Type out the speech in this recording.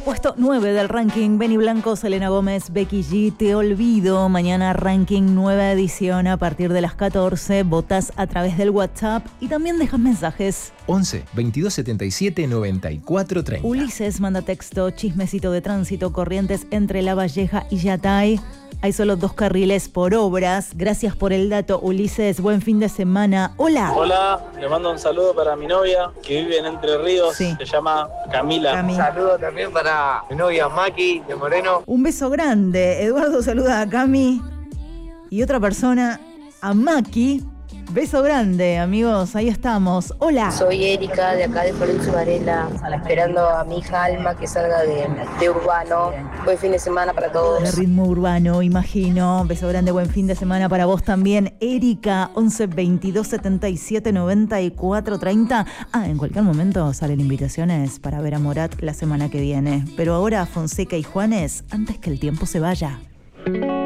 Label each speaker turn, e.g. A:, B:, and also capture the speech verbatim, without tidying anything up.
A: Puesto nueve del ranking, Benny Blanco, Selena Gómez, Becky G, Te Olvido. Mañana ranking, nueva edición a partir de las catorce. Votás a través del WhatsApp y también dejas mensajes.
B: once, veintidós setenta y siete, noventa y cuatro treinta.
A: Ulises manda texto, chismecito de tránsito, Corrientes entre La Valleja y Yatay. Hay solo dos carriles por obras. Gracias por el dato, Ulises. Buen fin de semana. Hola.
C: Hola, le mando un saludo para mi novia que vive en Entre Ríos.
A: Sí.
C: Se llama Camila.
A: Cami.
D: Un saludo también para mi novia Maki de Moreno.
A: Un beso grande. Eduardo saluda a Cami y otra persona a Maki. Beso grande, amigos. Ahí estamos. Hola.
E: Soy Erika, de acá de Florencio Varela, esperando a mi hija Alma que salga de, de Urbano. Buen fin de semana para todos.
A: De ritmo urbano, imagino. Beso grande, buen fin de semana para vos también. Erika, once, veintidós, setenta y siete, noventa y cuatro, treinta. Ah, en cualquier momento salen invitaciones para ver a Morat la semana que viene. Pero ahora Fonseca y Juanes, antes que el tiempo se vaya.